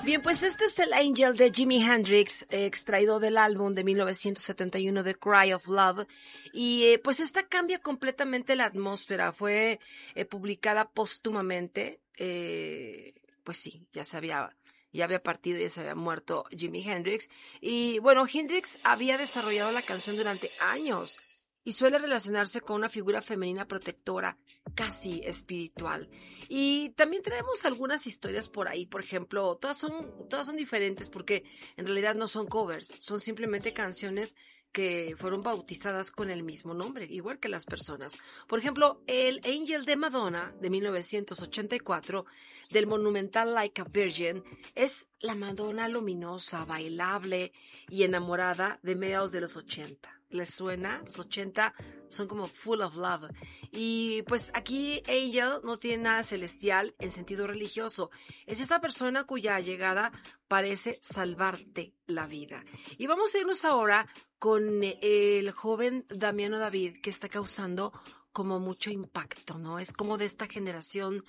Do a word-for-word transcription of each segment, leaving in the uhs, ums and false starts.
Bien, pues este es el Angel de Jimi Hendrix, eh, extraído del álbum de mil novecientos setenta y uno de Cry of Love. Y eh, pues esta cambia completamente la atmósfera. Fue eh, publicada póstumamente. Eh, pues sí, ya se había, ya había partido, ya se había muerto Jimi Hendrix. Y bueno, Hendrix había desarrollado la canción durante años y suele relacionarse con una figura femenina protectora, casi espiritual. Y también traemos algunas historias por ahí, por ejemplo, todas son, todas son diferentes porque en realidad no son covers, son simplemente canciones que fueron bautizadas con el mismo nombre, igual que las personas. Por ejemplo, el Angel de Madonna, de mil novecientos ochenta y cuatro, del monumental Like a Virgin, es la Madonna luminosa, bailable y enamorada de mediados de los ochenta. ¿Les suena? Los ochenta son como full of love. Y pues aquí Angel no tiene nada celestial en sentido religioso. Es esa persona cuya llegada parece salvarte la vida. Y vamos a irnos ahora con el joven Damiano David, que está causando como mucho impacto, ¿no? Es como de esta generación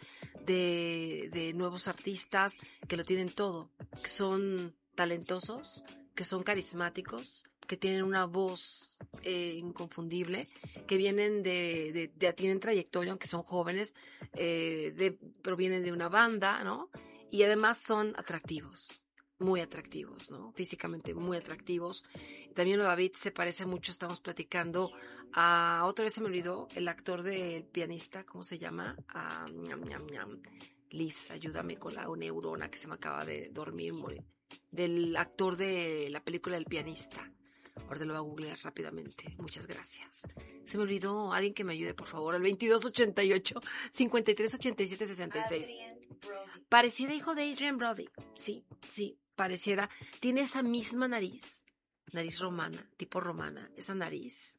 de, de nuevos artistas que lo tienen todo, que son talentosos, que son carismáticos, que tienen una voz eh, inconfundible, que vienen de, de, de, tienen trayectoria, aunque son jóvenes, eh, de, provienen de una banda, ¿no? Y además son atractivos, muy atractivos, ¿no? Físicamente muy atractivos. También David se parece mucho, estamos platicando a, otra vez se me olvidó, el actor del pianista, ¿cómo se llama? A, ñam, ñam, ñam. Liz, ayúdame con la neurona que se me acaba de dormir, morir. Del actor de la película El pianista. Ahora lo voy a googlear rápidamente. Muchas gracias. Se me olvidó. Alguien que me ayude, por favor. Al veintidós ochenta y ocho, cincuenta y tres ochenta y siete sesenta y seis. Pareciera hijo de Adrien Brody. Sí, sí, pareciera. Tiene esa misma nariz. Nariz romana, tipo romana. Esa nariz.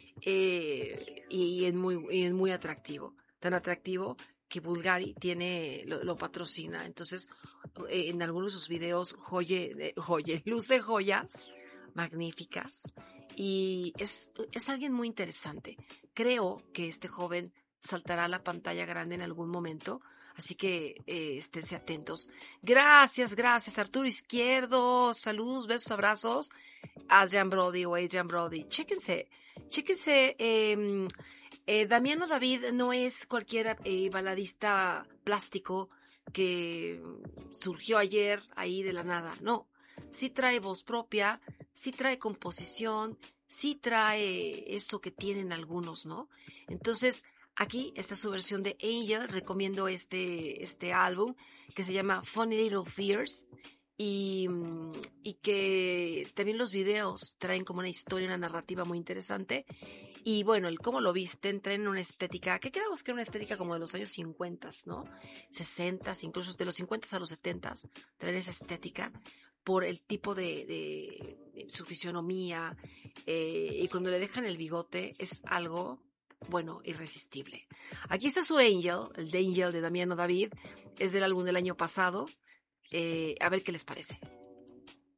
Eh, y, es muy, y es muy atractivo. Tan atractivo que Bulgari tiene, lo, lo patrocina. Entonces, eh, en algunos de sus videos, joye, joye, luce joyas magníficas y es, es alguien muy interesante. Creo que este joven saltará a la pantalla grande en algún momento, así que eh, esténse atentos. Gracias, gracias Arturo Izquierdo, saludos, besos, abrazos. Adrian Brody o Adrian Brody, chéquense, chéquense. Eh, eh, Damiano David no es cualquier eh, baladista plástico que surgió ayer ahí de la nada, no. Sí trae voz propia, sí trae composición, sí trae eso que tienen algunos, ¿no? Entonces, aquí está su versión de Angel. Recomiendo este, este álbum que se llama Funny Little Fears y, y que también los videos traen como una historia, una narrativa muy interesante. Y bueno, el cómo lo visten, traen una estética, que quedamos que era una estética como de los años cincuenta, ¿no? sesenta, incluso de los cincuenta a los setenta, traen esa estética por el tipo de, de, de su fisionomía, eh, y cuando le dejan el bigote es algo, bueno, irresistible. Aquí está su Angel, el de Angel de Damiano David, es del álbum del año pasado, eh, a ver qué les parece.